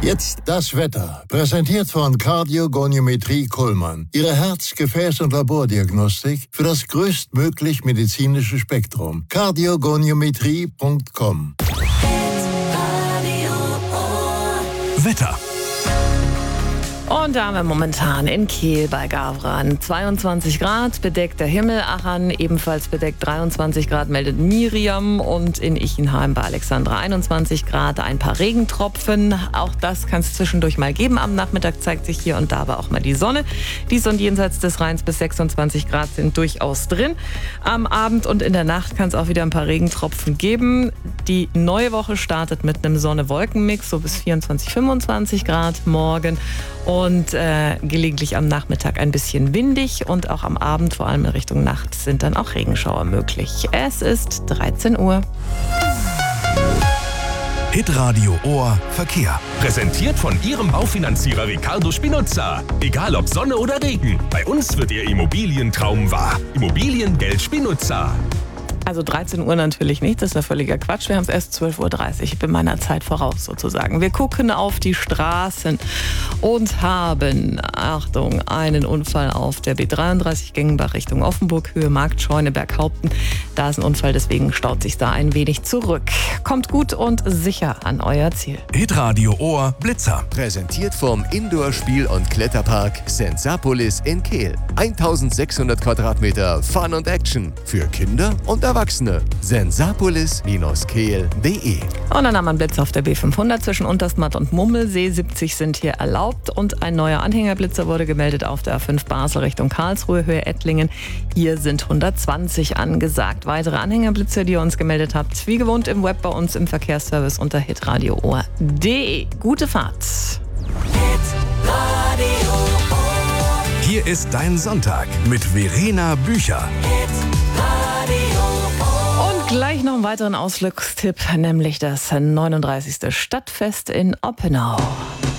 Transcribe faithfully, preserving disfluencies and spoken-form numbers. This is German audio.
Jetzt das Wetter. Präsentiert von Kardiogoniometrie Kuhlmann. Ihre Herz-, Gefäß- und Labordiagnostik für das größtmöglich medizinische Spektrum. kardiogoniometrie punkt com. Wetter. Und da haben wir momentan in Kehl bei Gavran zweiundzwanzig Grad, bedeckter Himmel. Aachen ebenfalls bedeckt dreiundzwanzig Grad, meldet Miriam. Und in Ichenheim bei Alexandra einundzwanzig Grad, ein paar Regentropfen. Auch das kann es zwischendurch mal geben. Am Nachmittag zeigt sich hier und da aber auch mal die Sonne. Dies und jenseits des Rheins bis sechsundzwanzig Grad sind durchaus drin. Am Abend und in der Nacht kann es auch wieder ein paar Regentropfen geben. Die neue Woche startet mit einem Sonne-Wolken-Mix, so bis vierundzwanzig, fünfundzwanzig Grad morgen. Und äh, gelegentlich am Nachmittag ein bisschen windig und auch am Abend, vor allem in Richtung Nacht, sind dann auch Regenschauer möglich. Es ist dreizehn Uhr. Hitradio Ohr Verkehr. Präsentiert von Ihrem Baufinanzierer Riccardo Spinuzza. Egal ob Sonne oder Regen, bei uns wird Ihr Immobilientraum wahr. Immobiliengeld Spinuzza. Also dreizehn Uhr natürlich nicht, das ist ja völliger Quatsch. Wir haben es erst zwölf Uhr dreißig, ich bin meiner Zeit voraus sozusagen. Wir gucken auf die Straßen und haben, Achtung, einen Unfall auf der B dreiunddreißig Gengenbach Richtung Offenburg, Höhe Marktscheune, Berghaupten. Da ist ein Unfall, deswegen staut sich da ein wenig zurück. Kommt gut und sicher an euer Ziel. Hitradio Ohr Blitzer. Präsentiert vom Indoor-Spiel- und Kletterpark Sensapolis in Kehl. eintausendsechshundert Quadratmeter Fun und Action für Kinder und Erwachsene. sensapolis Bindestrich kehl punkt de. Und dann haben wir einen Blitz auf der B fünfhundert zwischen Untersmatt und Mummelsee. siebzig sind hier erlaubt und ein neuer Anhängerblitzer wurde gemeldet auf der A fünf Basel Richtung Karlsruhe, Höhe Ettlingen. Hier sind hundertzwanzig angesagt. Weitere Anhängerblitzer, die ihr uns gemeldet habt, wie gewohnt im Web bei uns im Verkehrsservice unter hitradio ohr punkt de. Gute Fahrt. Hier ist dein Sonntag mit Verena Bücher. Gleich noch einen weiteren Ausflugstipp, nämlich das neununddreißigste Stadtfest in Oppenau.